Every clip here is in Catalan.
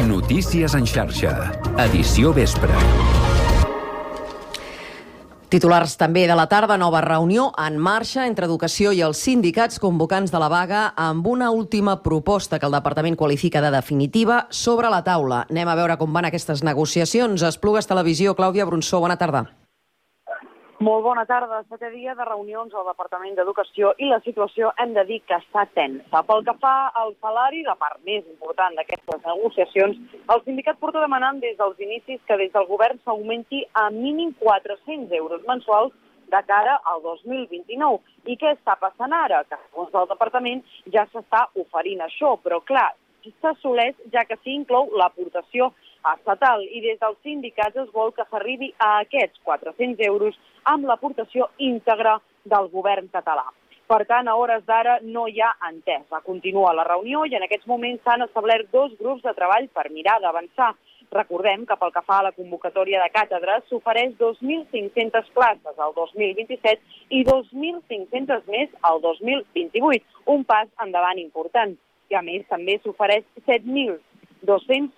Notícies en xarxa. Edició vespre. Titulars també de la tarda, nova reunió en marxa entre educació i els sindicats convocants de la vaga amb una última proposta que el departament qualifica de definitiva sobre la taula. Anem a veure com van aquestes negociacions. Esplugues Televisió, Clàudia Bronsó, bona tarda. Molt bona tarda. 7è dia de reunions al Departament d'Educació i la situació hem de dir que està tensa. Pel que fa al salari, la part més important d'aquestes negociacions, el sindicat porta demanant des dels inicis que des del govern s'augmenti a mínim 400 euros mensuals de cara al 2029. I què està passant ara? Que segons el departament ja s'està oferint això, però clar, s'assoleix ja que s'hi inclou l'aportació estatal i des dels sindicats es vol que s'arribi a aquests 400 euros amb l'aportació íntegra del govern català. Per tant, a hores d'ara no hi ha entesa. Continua la reunió i en aquests moments s'han establert 2 grups de treball per mirar d'avançar. Recordem que pel que fa a la convocatòria de càtedres s'ofereix 2.500 places al 2027 i 2.500 més al 2028, un pas endavant important. I a més també s'ofereix 7.200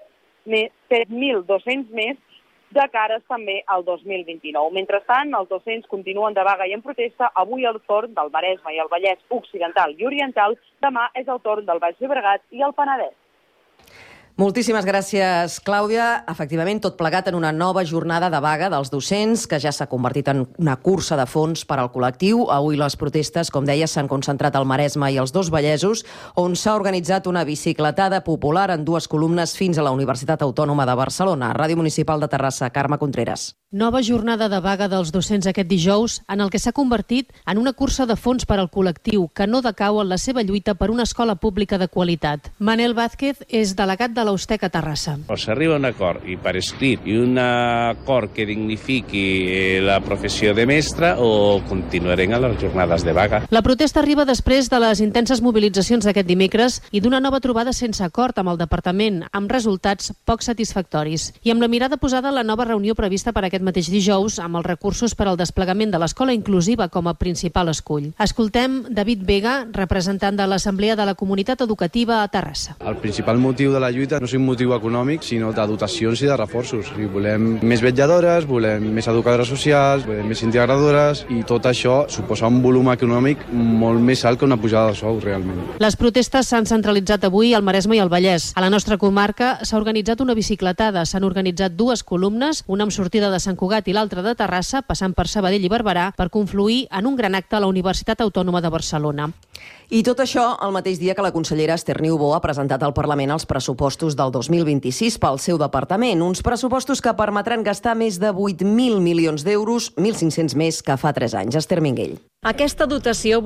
més de cares també al 2029. Mentrestant, els docents continuen de vaga i en protesta. Avui el torn del Maresme i el Vallès Occidental i Oriental. Demà és el torn del Baix Llobregat i el Penedès. Moltíssimes gràcies, Clàudia. Efectivament, tot plegat en una nova jornada de vaga dels docents, que ja s'ha convertit en una cursa de fons per al col·lectiu. Avui les protestes, com deia, s'han concentrat al Maresme i als 2 Vallesos, on s'ha organitzat una bicicletada popular en 2 columnes fins a la Universitat Autònoma de Barcelona. Ràdio Municipal de Terrassa, Carme Contreras. Nova jornada de vaga dels docents aquest dijous, en el que s'ha convertit en una cursa de fons per al col·lectiu, que no decau en la seva lluita per una escola pública de qualitat. Manel Vázquez és delegat de l'Ustec a Terrassa. O s'arriba a un acord i per escrit i un acord que dignifiqui la professió de mestre o continuarem a les jornades de vaga. La protesta arriba després de les intenses mobilitzacions d'aquest dimecres i d'una nova trobada sense acord amb el departament, amb resultats poc satisfactoris. I amb la mirada posada en la nova reunió prevista per aquest mateix dijous, amb els recursos per al desplegament de l'escola inclusiva com a principal escull. Escoltem David Vega, representant de l'Assemblea de la Comunitat Educativa a Terrassa. El principal motiu de la lluita no és un motiu econòmic, sinó de dotacions i de reforços. Volem més vetlladores, volem més educadores socials, volem més integradores i tot això suposa un volum econòmic molt més alt que una pujada de sou, realment. Les protestes s'han centralitzat avui al Maresme i al Vallès. A la nostra comarca s'ha organitzat una bicicletada, s'han organitzat 2 columnes, una amb sortida de Sant Cugat i l'altra de Terrassa, passant per Sabadell i Barberà, per confluir en un gran acte a la Universitat Autònoma de Barcelona. I tot això el mateix dia que la consellera Esther Niubó ha presentat al Parlament els pressupostos del 2026 pel seu departament. Uns pressupostos que permetran gastar més de 8.000 milions d'euros, 1.500 més que fa 3 anys. Esther Minguell. Aquesta dotació,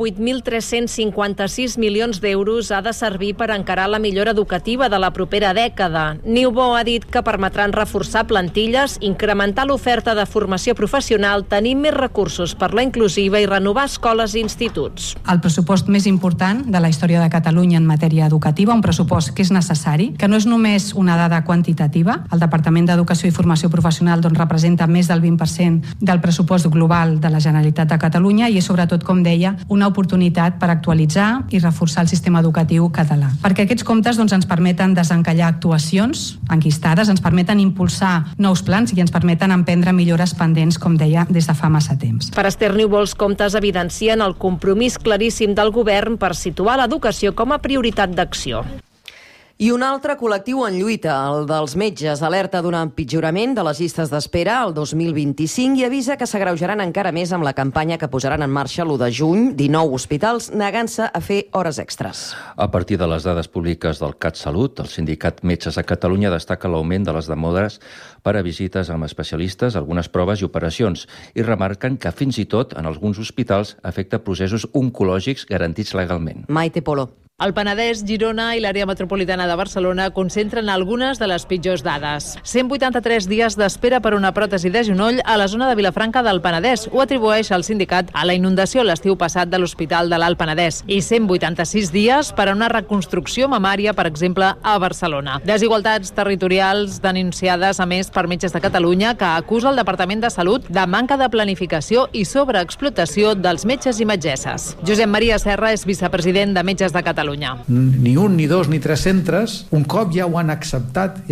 8.356 milions d'euros, ha de servir per encarar la millora educativa de la propera dècada. Niubó ha dit que permetran reforçar plantilles, incrementar l'oferta de formació professional, tenir més recursos per la inclusiva i renovar escoles i instituts. El pressupost més important de la història de Catalunya en matèria educativa, un pressupost que és necessari, que no és només una dada quantitativa. El Departament d'Educació i Formació Professional representa més del 20% del pressupost global de la Generalitat de Catalunya i és sobretot, com deia, una oportunitat per actualitzar i reforçar el sistema educatiu català. Perquè aquests comptes ens permeten desencallar actuacions enquistades, ens permeten impulsar nous plans i ens permeten emprendre millores pendents, com deia, des de fa massa temps. Per Esther Niubó, els comptes evidencien el compromís claríssim del govern per situar l'educació com a prioritat d'acció. I un altre col·lectiu en lluita, el dels metges, alerta d'un empitjorament de les llistes d'espera al 2025 i avisa que s'agreujaran encara més amb la campanya que posaran en marxa l'1 de juny, 19 hospitals negant-se a fer hores extres. A partir de les dades públiques del CatSalut, el sindicat Metges de Catalunya destaca l'augment de les demores per a visites amb especialistes, algunes proves i operacions, i remarquen que fins i tot en alguns hospitals afecta processos oncològics garantits legalment. Maite Polo. El Penedès, Girona i l'àrea metropolitana de Barcelona concentren algunes de les pitjors dades. 183 dies d'espera per una pròtesi de genoll a la zona de Vilafranca del Penedès. Ho atribueix el sindicat a la inundació l'estiu passat de l'Hospital de l'Alt Penedès. I 186 dies per a una reconstrucció mamària, per exemple, a Barcelona. Desigualtats territorials denunciades, a més, per Metges de Catalunya, que acusa el Departament de Salut de manca de planificació i sobreexplotació dels metges i metgesses. Josep Maria Serra és vicepresident de Metges de Catalunya. Ni un, ni dos, ni tres centres, un cop ja ho han acceptat,